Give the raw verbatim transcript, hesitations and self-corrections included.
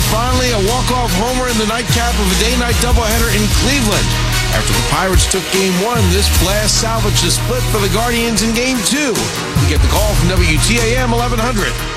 finally a walk-off homer in the nightcap of a day-night doubleheader in Cleveland. After the Pirates took game one, this blast salvaged a split for the Guardians in game two. We get the call from W T A M eleven hundred.